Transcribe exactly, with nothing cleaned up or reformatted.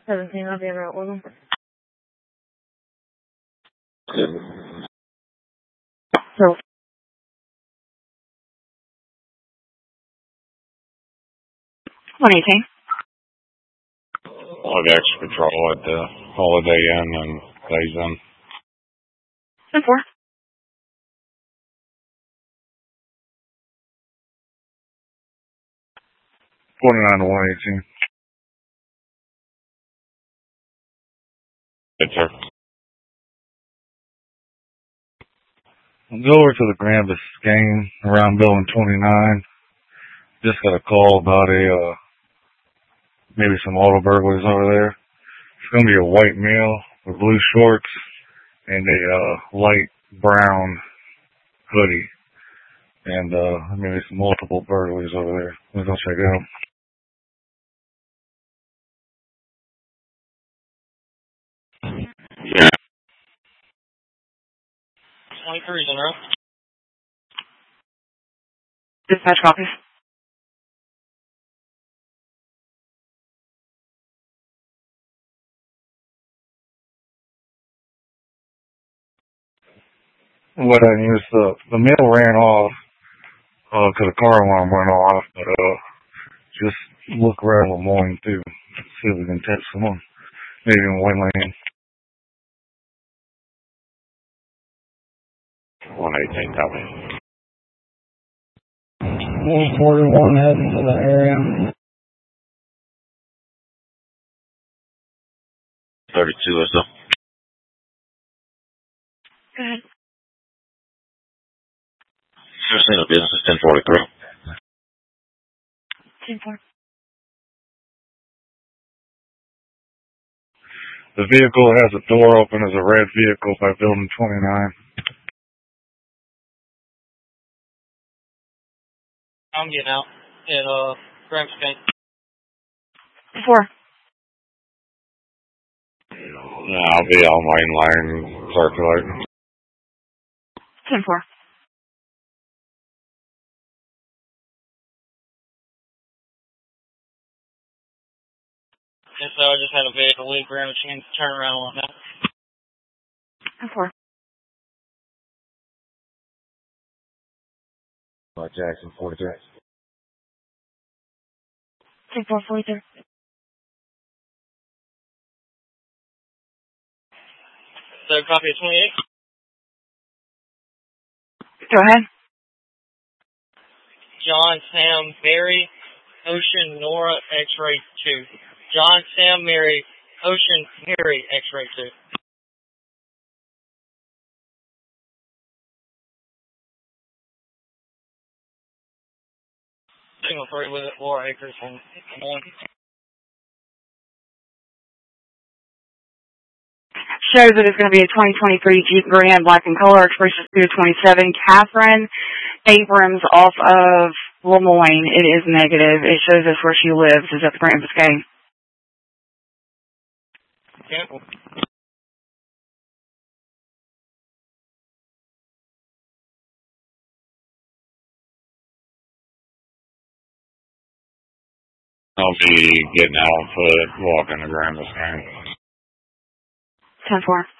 seventeen, I'll be en route with them. So, one eighteen. I'll have extra patrol at the Holiday Inn and Days Inn. ten four. forty-nine to one eighteen. Good, sir. I'll go over to the Grand Biscayne around building twenty-nine. Just got a call about a, uh, maybe some auto burglaries over there. It's going to be a white male with blue shorts and a, uh, light brown hoodie. And, uh, maybe some multiple burglaries over there. Let's go check it out. Yeah. twenty-three is in row. Dispatch copies. What I used, the, the male ran off, uh, cause the car alarm went off, but, uh, just look around the morning too. See if we can catch someone. Maybe in one lane. one eighteen, copy. one forty-one heading to the area. thirty-two or so. Go ahead. Sure, seen a business is ten forty-three. ten four. The vehicle has a door open as a red vehicle by building twenty-nine. I'm getting out at uh Grand Biscayne. ten four. Yeah, I'll be on main line circulating. ten four. And so I just had a vehicle leave Grand Biscayne to turn around on that. ten four. Like Jackson, forty-three. ten four forty-three. So copy of twenty-eight. Go ahead. John Sam Barry Ocean Nora X-ray two. John Sam Mary Ocean Mary X-ray two. Single three with it, four acres on one. Shows that it's going to be a twenty twenty-three Jeep Grand Black and Color Express two twenty-seven. Catherine Abrams off of Lemoyne. It is negative. It shows us where she lives. Is at the Grand Biscayne. Careful. I'll be getting out on foot, walking the Grand Biscayne. ten four.